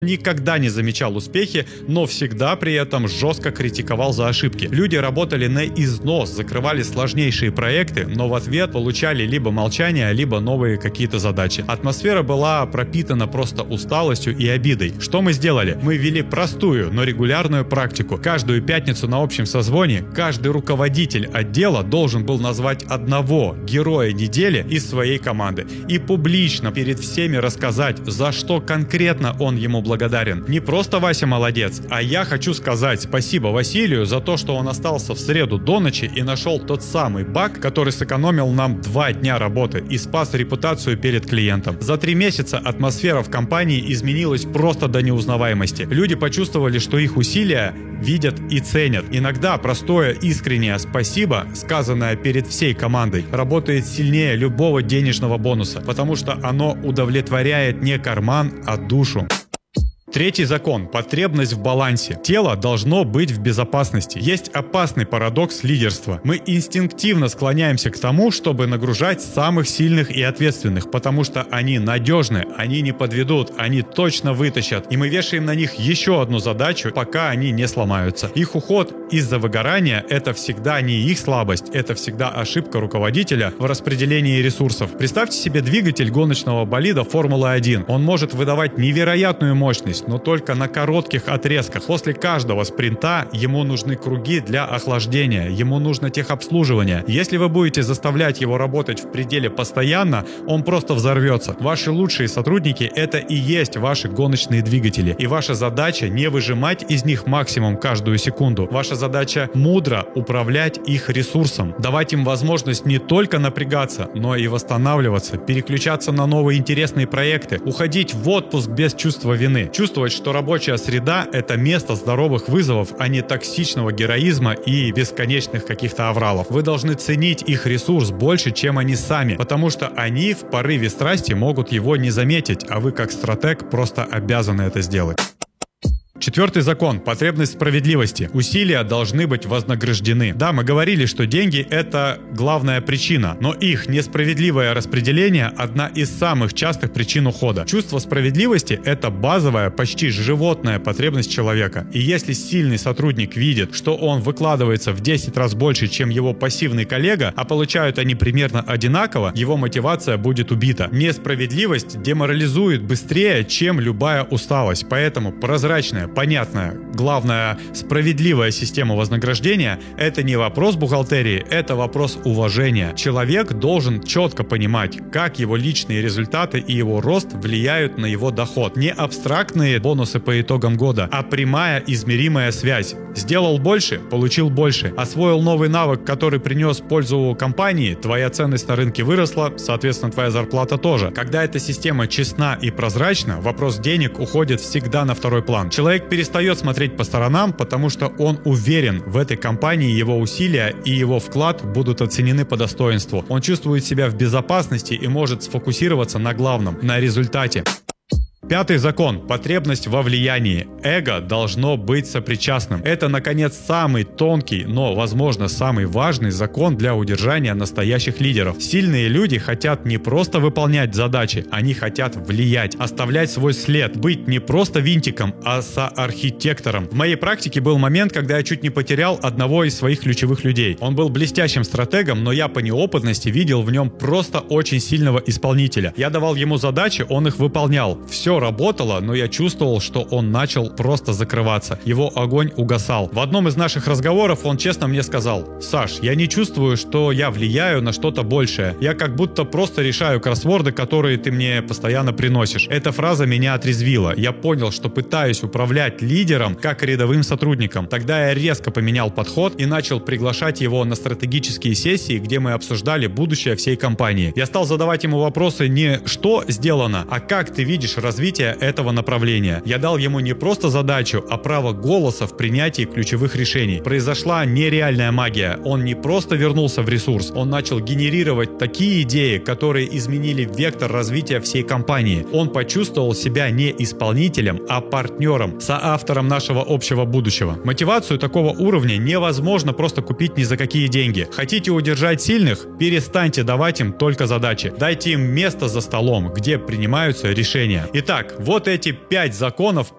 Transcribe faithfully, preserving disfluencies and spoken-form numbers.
никогда не замечал успехи, но всегда при этом жестко критиковал за ошибки. Люди работали на износ, закрывали сложнейшие проекты, но в ответ получали либо молчание, либо новые какие-то задачи. Атмосфера была пропитана просто усталостью и обидой. Что мы сделали? Мы ввели простую, но регулярную практику. Каждую пятницу на общем созвоне каждый руководитель отдела должен был назвать одного героя недели из своей команды и публично перед всеми рассказать, за что конкретно он ему благодарен. благодарен. Не просто Вася молодец, а я хочу сказать спасибо Василию за то, что он остался в среду до ночи и нашел тот самый баг, который сэкономил нам два дня работы и спас репутацию перед клиентом. За три месяца атмосфера в компании изменилась просто до неузнаваемости. Люди почувствовали, что их усилия видят и ценят. Иногда простое искреннее спасибо, сказанное перед всей командой, работает сильнее любого денежного бонуса, потому что оно удовлетворяет не карман, а душу. Третий закон – потребность в балансе. Тело должно быть в безопасности. Есть опасный парадокс лидерства. Мы инстинктивно склоняемся к тому, чтобы нагружать самых сильных и ответственных, потому что они надежны, они не подведут, они точно вытащат. И мы вешаем на них еще одну задачу, пока они не сломаются. Их уход из-за выгорания – это всегда не их слабость, это всегда ошибка руководителя в распределении ресурсов. Представьте себе двигатель гоночного болида Формулы один. Он может выдавать невероятную мощность, но только на коротких отрезках. После каждого спринта ему нужны круги для охлаждения, ему нужно техобслуживание. Если вы будете заставлять его работать в пределе постоянно, он просто взорвется. Ваши лучшие сотрудники — это и есть ваши гоночные двигатели. И ваша задача не выжимать из них максимум каждую секунду. Ваша задача мудро управлять их ресурсом, давать им возможность не только напрягаться, но и восстанавливаться, переключаться на новые интересные проекты, уходить в отпуск без чувства вины. Чувствовать, что рабочая среда — это место здоровых вызовов, а не токсичного героизма и бесконечных каких-то авралов. Вы должны ценить их ресурс больше, чем они сами, потому что они в порыве страсти могут его не заметить, а вы как стратег просто обязаны это сделать. Четвертый закон – потребность справедливости. Усилия должны быть вознаграждены. Да, мы говорили, что деньги – это главная причина, но их несправедливое распределение – одна из самых частых причин ухода. Чувство справедливости – это базовая, почти животная потребность человека. И если сильный сотрудник видит, что он выкладывается в десять раз больше, чем его пассивный коллега, а получают они примерно одинаково, его мотивация будет убита. Несправедливость деморализует быстрее, чем любая усталость. Поэтому прозрачная, понятная, главное, справедливая система вознаграждения – это не вопрос бухгалтерии, это вопрос уважения. Человек должен четко понимать, как его личные результаты и его рост влияют на его доход. Не абстрактные бонусы по итогам года, а прямая измеримая связь. Сделал больше – получил больше. Освоил новый навык, который принес пользу компании, твоя ценность на рынке выросла, соответственно, твоя зарплата тоже. Когда эта система честна и прозрачна, вопрос денег уходит всегда на второй план. Человек перестает смотреть по сторонам, потому что он уверен, в этой компании его усилия и его вклад будут оценены по достоинству. Он чувствует себя в безопасности и может сфокусироваться на главном, на результате. Пятый закон – потребность во влиянии. Эго должно быть сопричастным. Это, наконец, самый тонкий, но, возможно, самый важный закон для удержания настоящих лидеров. Сильные люди хотят не просто выполнять задачи, они хотят влиять, оставлять свой след, быть не просто винтиком, а соархитектором. В моей практике был момент, когда я чуть не потерял одного из своих ключевых людей. Он был блестящим стратегом, но я по неопытности видел в нем просто очень сильного исполнителя. Я давал ему задачи, он их выполнял. Все работало, но я чувствовал, что он начал просто закрываться. Его огонь угасал. В одном из наших разговоров он честно мне сказал: «Саш, я не чувствую, что я влияю на что-то большее. Я как будто просто решаю кроссворды, которые ты мне постоянно приносишь». Эта фраза меня отрезвила. Я понял, что пытаюсь управлять лидером как рядовым сотрудником. Тогда я резко поменял подход и начал приглашать его на стратегические сессии, где мы обсуждали будущее всей компании. Я стал задавать ему вопросы не «что сделано», а «как ты видишь развитие этого направления». Я дал ему не просто задачу, а право голоса в принятии ключевых решений. Произошла нереальная магия. Он не просто вернулся в ресурс, он начал генерировать такие идеи, которые изменили вектор развития всей компании. Он почувствовал себя не исполнителем, а партнером, соавтором нашего общего будущего. Мотивацию такого уровня невозможно просто купить ни за какие деньги. Хотите удержать сильных? Перестаньте давать им только задачи. Дайте им место за столом, где принимаются решения. Итак, вот эти пять законов